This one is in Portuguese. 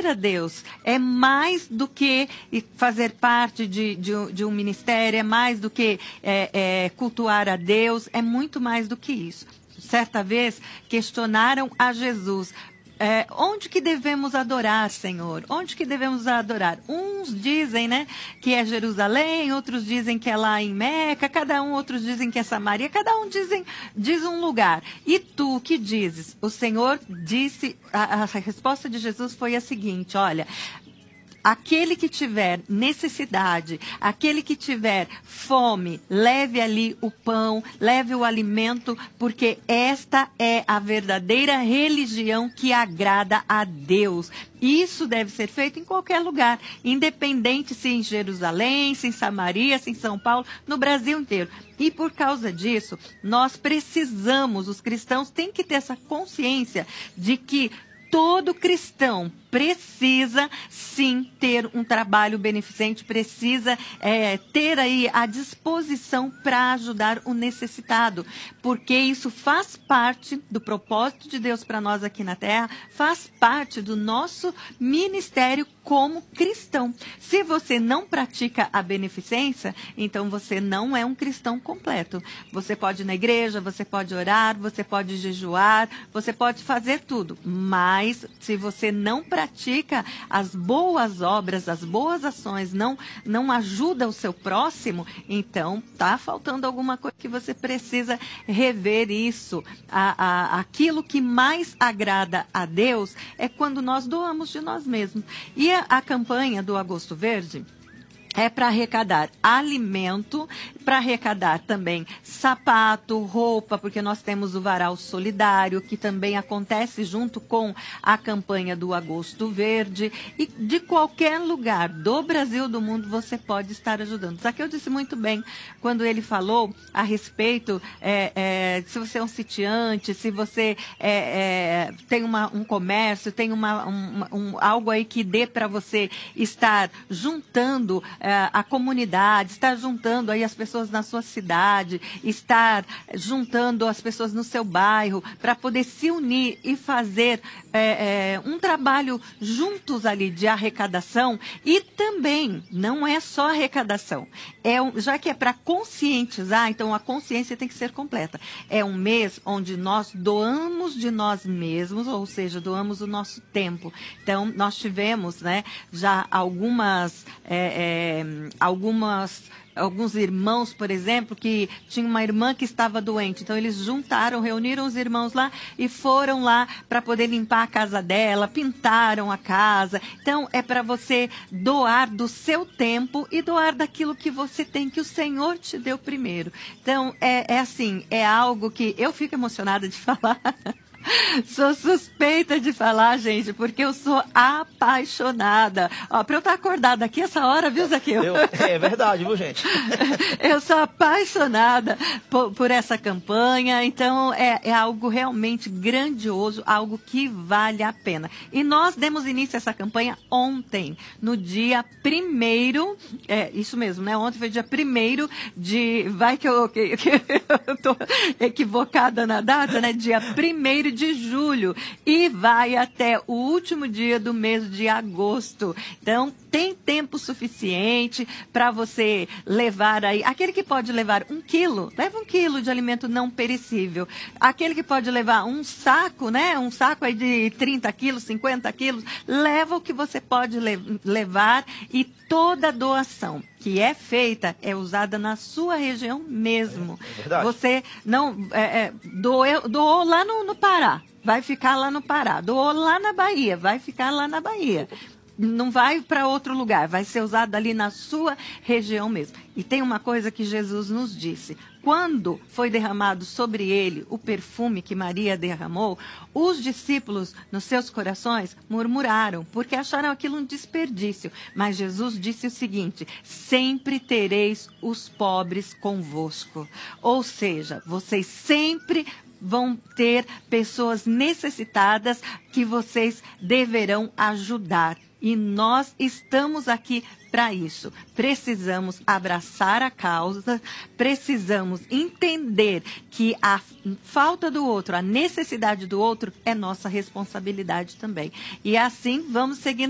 servir a Deus é mais do que fazer parte de um ministério, é mais do que cultuar a Deus, é muito mais do que isso. Certa vez questionaram a Jesus: onde que devemos adorar, Senhor? Onde que devemos adorar? Uns dizem, né, que é Jerusalém, outros dizem que é lá em Meca, outros dizem que é Samaria, cada um diz um lugar. E tu, que dizes? O Senhor disse, a resposta de Jesus foi a seguinte: olha, aquele que tiver necessidade, aquele que tiver fome, leve ali o pão, leve o alimento, porque esta é a verdadeira religião que agrada a Deus. Isso deve ser feito em qualquer lugar, independente se em Jerusalém, se em Samaria, se em São Paulo, no Brasil inteiro. E por causa disso, nós precisamos, os cristãos têm que ter essa consciência de que todo cristão precisa, sim, ter um trabalho beneficente, precisa ter aí a disposição para ajudar o necessitado, porque isso faz parte do propósito de Deus para nós aqui na Terra, faz parte do nosso ministério como cristão. Se você não pratica a beneficência, então você não é um cristão completo. Você pode ir na igreja, você pode orar, você pode jejuar, você pode fazer tudo, mas se você não pratica as boas obras, as boas ações, não ajuda o seu próximo, então está faltando alguma coisa que você precisa rever isso. Aquilo que mais agrada a Deus é quando nós doamos de nós mesmos. E a campanha do Agosto Verde é para arrecadar alimento, para arrecadar também sapato, roupa, porque nós temos o Varal Solidário, que também acontece junto com a campanha do Agosto Verde. E de qualquer lugar do Brasil, do mundo, você pode estar ajudando. Zaqueu disse muito bem quando ele falou a respeito, se você é um sitiante, se você tem um comércio, tem algo aí que dê para você estar juntando a comunidade, estar juntando aí as pessoas na sua cidade, estar juntando as pessoas no seu bairro, para poder se unir e fazer um trabalho juntos ali de arrecadação. E também não é só arrecadação, já que é para conscientizar, então a consciência tem que ser completa. É um mês onde nós doamos de nós mesmos, ou seja, doamos o nosso tempo. Então, nós tivemos, né, já alguns irmãos, por exemplo, que tinha uma irmã que estava doente. Então, eles reuniram os irmãos lá e foram lá para poder limpar a casa dela, pintaram a casa. Então, é para você doar do seu tempo e doar daquilo que você tem, que o Senhor te deu primeiro. Então, é algo que eu fico emocionada de falar. Sou suspeita de falar, gente, porque eu sou apaixonada. Para eu estar acordada aqui essa hora, viu, Zaqueu? É verdade, viu, gente? Eu sou apaixonada por essa campanha, então é algo realmente grandioso, algo que vale a pena. E nós demos início a essa campanha ontem, no dia 1º, isso mesmo, né? Ontem foi dia 1º vai que eu tô equivocada na data, né? Dia 1º de julho e vai até o último dia do mês de agosto. Então, tem tempo suficiente para você levar aí. Aquele que pode levar 1 quilo, leva 1 quilo de alimento não perecível. Aquele que pode levar um saco, né? Um saco aí de 30 quilos, 50 quilos, leva o que você pode levar, e toda doação que é feita é usada na sua região mesmo. É verdade. Você não doou lá no Pará, vai ficar lá no Pará. Doou lá na Bahia, vai ficar lá na Bahia. Não vai para outro lugar, vai ser usado ali na sua região mesmo. E tem uma coisa que Jesus nos disse: quando foi derramado sobre ele o perfume que Maria derramou, os discípulos nos seus corações murmuraram, porque acharam aquilo um desperdício. Mas Jesus disse o seguinte: sempre tereis os pobres convosco. Ou seja, vocês sempre vão ter pessoas necessitadas que vocês deverão ajudar. E nós estamos aqui para isso. Precisamos abraçar a causa, precisamos entender que a falta do outro, a necessidade do outro é nossa responsabilidade também. E assim vamos seguindo